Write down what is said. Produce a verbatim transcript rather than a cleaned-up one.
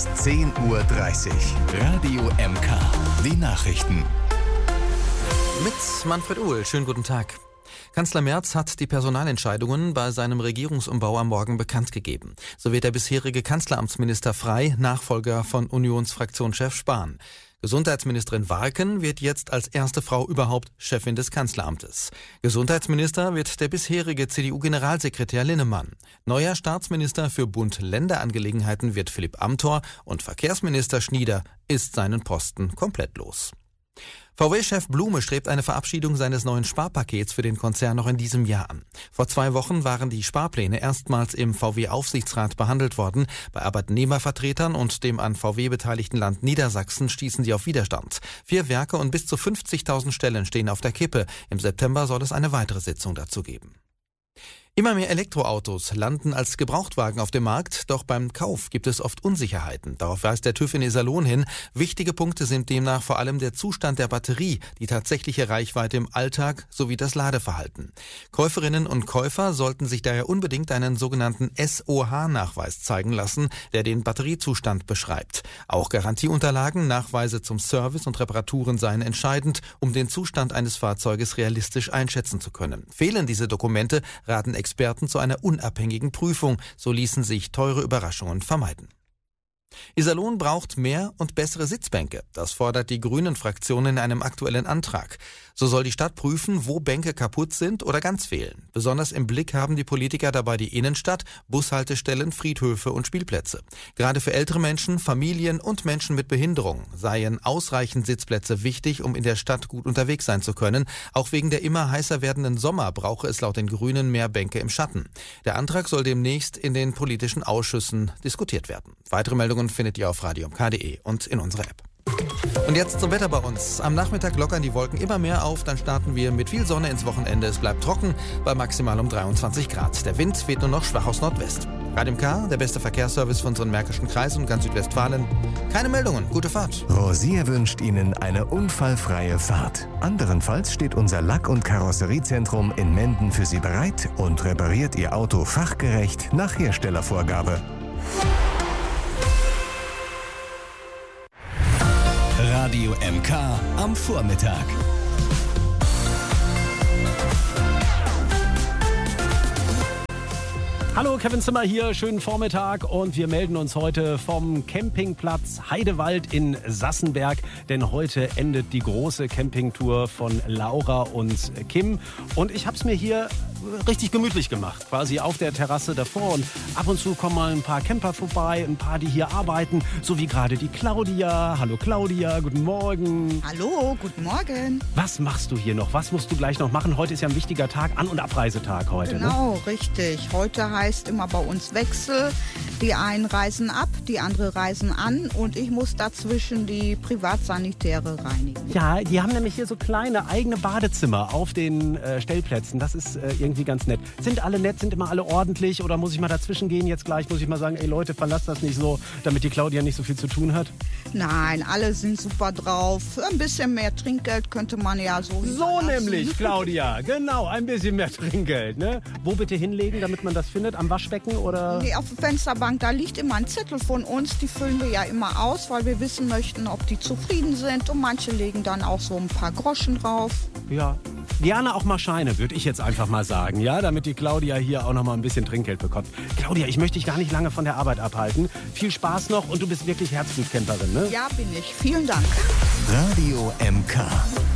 bis zehn Uhr dreißig. Radio M K. Die Nachrichten. Mit Manfred Uhl. Schönen guten Tag. Kanzler Merz hat die Personalentscheidungen bei seinem Regierungsumbau am Morgen bekannt gegeben. So wird der bisherige Kanzleramtsminister Frey Nachfolger von Unionsfraktionschef Spahn. Gesundheitsministerin Warken wird jetzt als erste Frau überhaupt Chefin des Kanzleramtes. Gesundheitsminister wird der bisherige C D U-Generalsekretär Linnemann. Neuer Staatsminister für Bund-Länder-Angelegenheiten wird Philipp Amthor und Verkehrsminister Schnieder ist seinen Posten komplett los. V W-Chef Blume strebt eine Verabschiedung seines neuen Sparpakets für den Konzern noch in diesem Jahr an. Vor zwei Wochen waren die Sparpläne erstmals im V W-Aufsichtsrat behandelt worden. Bei Arbeitnehmervertretern und dem an V W beteiligten Land Niedersachsen stießen sie auf Widerstand. Vier Werke und bis zu fünfzigtausend Stellen stehen auf der Kippe. Im September soll es eine weitere Sitzung dazu geben. Immer mehr Elektroautos landen als Gebrauchtwagen auf dem Markt, doch beim Kauf gibt es oft Unsicherheiten. Darauf weist der TÜV in Iserlohn hin. Wichtige Punkte sind demnach vor allem der Zustand der Batterie, die tatsächliche Reichweite im Alltag sowie das Ladeverhalten. Käuferinnen und Käufer sollten sich daher unbedingt einen sogenannten S O H-Nachweis zeigen lassen, der den Batteriezustand beschreibt. Auch Garantieunterlagen, Nachweise zum Service und Reparaturen seien entscheidend, um den Zustand eines Fahrzeuges realistisch einschätzen zu können. Fehlen diese Dokumente, raten Experten zu einer unabhängigen Prüfung, so ließen sich teure Überraschungen vermeiden. Iserlohn braucht mehr und bessere Sitzbänke. Das fordert die Grünen-Fraktion in einem aktuellen Antrag. So soll die Stadt prüfen, wo Bänke kaputt sind oder ganz fehlen. Besonders im Blick haben die Politiker dabei die Innenstadt, Bushaltestellen, Friedhöfe und Spielplätze. Gerade für ältere Menschen, Familien und Menschen mit Behinderung seien ausreichend Sitzplätze wichtig, um in der Stadt gut unterwegs sein zu können. Auch wegen der immer heißer werdenden Sommer brauche es laut den Grünen mehr Bänke im Schatten. Der Antrag soll demnächst in den politischen Ausschüssen diskutiert werden. Weitere Meldungen findet ihr auf radio m k punkt d e und in unserer App. Und jetzt zum Wetter bei uns. Am Nachmittag lockern die Wolken immer mehr auf, dann starten wir mit viel Sonne ins Wochenende. Es bleibt trocken bei maximal um dreiundzwanzig Grad. Der Wind weht nur noch schwach aus Nordwest. Radio M K, der beste Verkehrsservice von unseren Märkischen Kreisen und ganz Südwestfalen. Keine Meldungen, gute Fahrt. Rosier wünscht Ihnen eine unfallfreie Fahrt. Anderenfalls steht unser Lack- und Karosseriezentrum in Menden für Sie bereit und repariert Ihr Auto fachgerecht nach Herstellervorgabe. Radio M K am Vormittag. Hallo, Kevin Zimmer hier, schönen Vormittag und wir melden uns heute vom Campingplatz Heidewald in Sassenberg, denn heute endet die große Campingtour von Laura und Kim und ich habe es mir hier richtig gemütlich gemacht, quasi auf der Terrasse davor und ab und zu kommen mal ein paar Camper vorbei, ein paar, die hier arbeiten, so wie gerade die Claudia. Hallo Claudia, guten Morgen. Hallo, guten Morgen. Was machst du hier noch? Was musst du gleich noch machen? Heute ist ja ein wichtiger Tag, An- und Abreisetag heute. Genau, ne? richtig. Heute heißt immer bei uns Wechsel. Die einen reisen ab, die anderen reisen an und ich muss dazwischen die Privatsanitäre reinigen. Ja, die haben nämlich hier so kleine eigene Badezimmer auf den äh, Stellplätzen. Das ist äh, irgendwie ganz nett. Sind alle nett, sind immer alle ordentlich oder muss ich mal dazwischen gehen jetzt gleich? Muss ich mal sagen, ey Leute, verlasst das nicht so, damit die Claudia nicht so viel zu tun hat? Nein, alle sind super drauf. Ein bisschen mehr Trinkgeld könnte man ja so So nämlich, Claudia. Genau, ein bisschen mehr Trinkgeld. Ne? Wo bitte hinlegen, damit man das findet? Am Waschbecken oder? Nee, auf der Fensterbank, da liegt immer ein Zettel von uns. Die füllen wir ja immer aus, weil wir wissen möchten, ob die zufrieden sind. Und manche legen dann auch so ein paar Groschen drauf. Ja, gerne auch mal Scheine, würde ich jetzt einfach mal sagen, ja, damit die Claudia hier auch noch mal ein bisschen Trinkgeld bekommt. Claudia, ich möchte dich gar nicht lange von der Arbeit abhalten. Viel Spaß noch und du bist wirklich Herzblutcamperin, ne? Ja, bin ich. Vielen Dank. Radio M K.